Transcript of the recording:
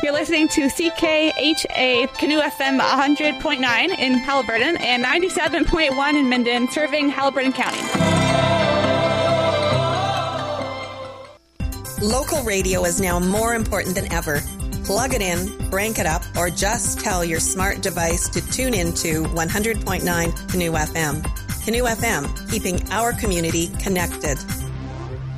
You're listening to CKHA Canoe FM 100.9 in Haliburton and 97.1 in Minden, serving Haliburton County. Local radio is now more important than ever. Plug it in, crank it up, or just tell your smart device to tune into 100.9 Canoe FM. Canoe FM, keeping our community connected.